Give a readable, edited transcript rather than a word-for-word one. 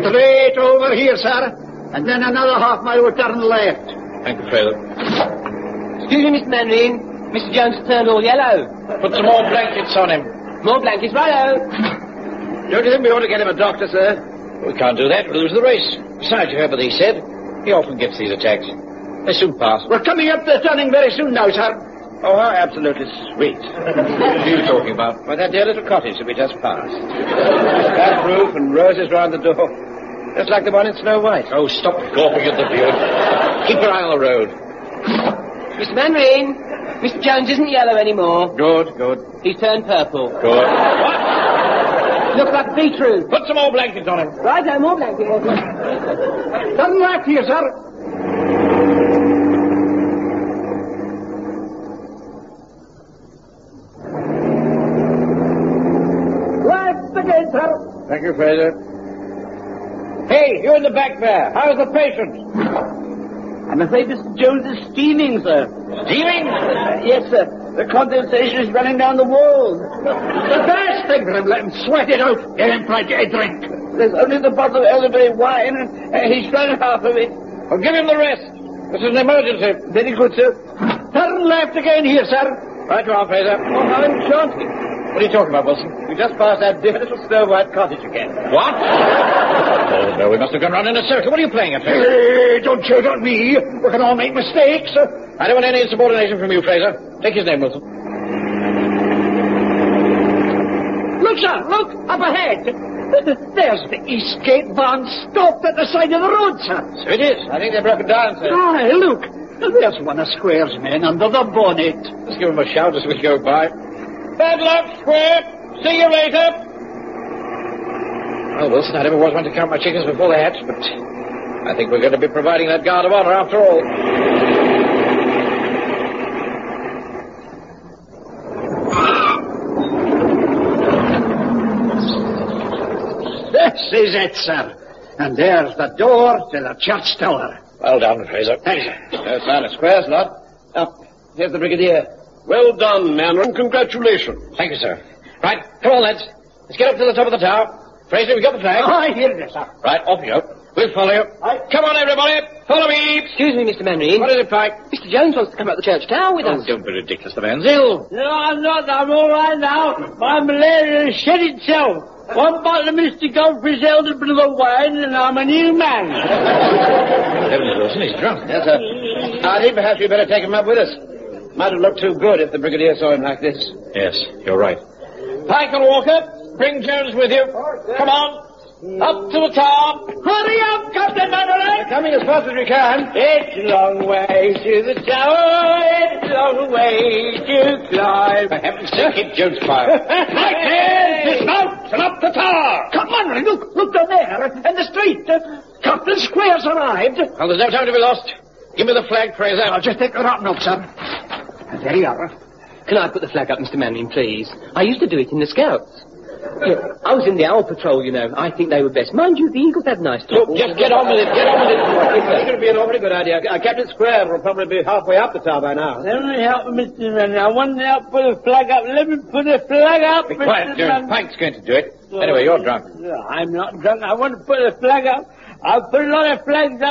Straight over here, sir. And then another half-mile turn left. Thank you, Fraser. Excuse me, Mr. Manring. Mr. Jones has turned all yellow. Put some more blankets on him. More blankets, righto. Don't you think we ought to get him a doctor, sir? We can't do that. We'll lose the race. Besides, you heard what he said. He often gets these attacks. They soon pass. We're coming up the turning very soon now, sir. Oh, how absolutely sweet. What are you talking about? Why, that dear little cottage that we just passed. That roof and roses round the door. Just like the one in Snow White. Oh, stop gawping at the view. Keep your eye on the road. Mr. Manring, Mr. Jones isn't yellow anymore. Good, good. He's turned purple. Good. What? Looks like beetroot. Put some more blankets on him. Righto, more blankets. Turn left here, sir. Left again, sir. Thank you, Fraser. Hey, you in the back there. How's the patient? I'm afraid Mr. Jones is steaming, sir. Steaming? Yes, sir. The condensation is running down the walls. The best thing for him, let him sweat it out. Get him plenty of drink. There's only the bottle of elderberry wine, and he's drunk half of it. Well, give him the rest. This is an emergency. Very good, sir. Turn left again here, sir. Right you are, Fraser. Oh, how enchanting. What are you talking about, Wilson? We just passed that dear little Snow White cottage again. What? Oh, no, we must have gone round in a circle. What are you playing at, Fraser? Hey, don't shout at me. We can all make mistakes. I don't want any insubordination from you, Fraser. Take his name, Wilson. Look, sir, look, up ahead. There's the Eastgate van stopped at the side of the road, sir. So it is. I think they're broken down, sir. Aye, look. There's one of Square's men under the bonnet. Let's give him a shout as we go by. Bad luck, Square. See you later. Well, Wilson, I never was one to count my chickens before they hatch, but I think we're going to be providing that guard of honor after all. This is it, sir. And there's the door to the church tower. Well done, Fraser. Thanks, sir. There's Simon Square's lot. Here's the Brigadier. Well done, Manring. Congratulations. Thank you, sir. Right, come on, lads. Let's get up to the top of the tower. Fraser, we got the flag. Aye, here it is, sir. Right, off you go. We'll follow you. Aye. Come on, everybody. Follow me. Excuse me, Mr. Manring. What is it, Pike? Mr. Jones wants to come up the church tower with us. Don't be ridiculous. The man's ill. No, I'm not. I'm all right now. My malaria has shed itself. One bottle of Mr. Godfrey's elderberry wine, and I'm a new man. Heavens, Wilson, he's drunk. Yes, sir. I think perhaps we'd better take him up with us. Might have looked too good if the Brigadier saw him like this. Yes, you're right. Pike and Walker, bring Jones with you. Come on. Up to the top. Hurry up, Captain Manning. Coming as fast as we can. It's a long way to the tower. It's a long way to climb. For heaven's sake, keep Jones quiet. Right there, dismount and up the tower. Come on, look down there in the street. Captain Square's arrived. Well, there's no time to be lost. Give me the flag, Fraser. I'll just take the rotten up, sir. There you are. Can I put the flag up, Mr. Manning, please? I used to do it in the Scouts. Yeah, I was in the Owl Patrol, you know. I think they were best. Mind you, the Eagles had nice talk. Look, just get on with it. Get on with it. It's going to be an awfully good idea. Captain Square will probably be halfway up the tower by now. Let me help Mr. Manning. I want to help put the flag up. Let me put the flag up, Be quiet, Jones. Pike's going to do it. Anyway, you're drunk. I'm not drunk. I want to put the flag up. I'll put a lot of flags up.